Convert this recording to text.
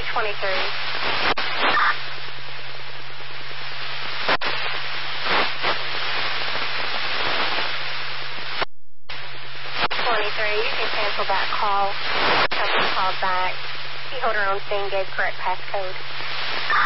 You can cancel that call. Someone called back. She hold her own thing, gave correct passcode.